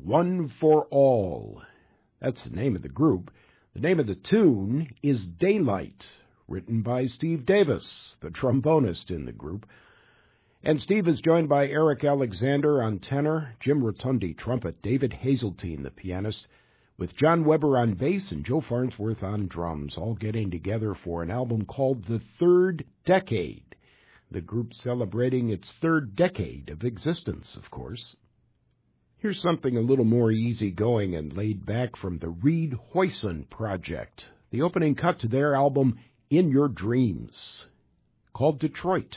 One for All. That's the name of the group. The name of the tune is Daylight, written by Steve Davis, the trombonist in the group. And Steve is joined by Eric Alexander on tenor, Jim Rotundi trumpet, David Hazeltine, the pianist, with John Weber on bass and Joe Farnsworth on drums, all getting together for an album called The Third Decade. The group celebrating its third decade of existence, of course. Here's something a little more easygoing and laid back from the Reed Hoyson Project, the opening cut to their album In Your Dreams, called Detroit.